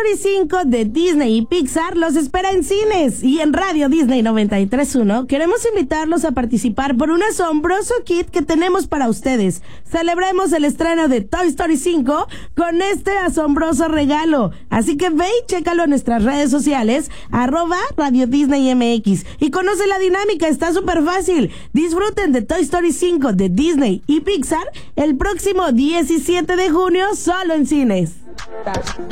Story 5 de Disney y Pixar los espera en cines. Y en Radio Disney 93.1 queremos invitarlos a participar por un asombroso kit que tenemos para ustedes. Celebremos el estreno de Toy Story 5 con este asombroso regalo. Así que ve y chécalo en nuestras redes sociales, @Radio Disney MX. Y conoce la dinámica, está súper fácil. Disfruten de Toy Story 5 de Disney y Pixar el próximo 17 de junio solo en cines.